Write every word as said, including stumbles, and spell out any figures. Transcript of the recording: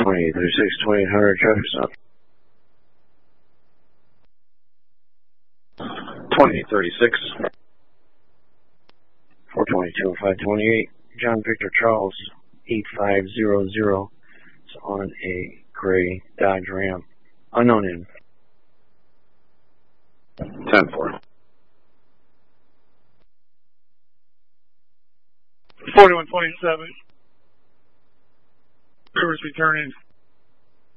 twenty, thirty-six, twenty-eight hundred, traffic stop. twenty, thirty-six, four twenty-two, five twenty-eight, John Victor Charles, eight five zero zero. It's on a gray Dodge Ram. Unknown in. ten four. forty-one twenty-seven. Service returning.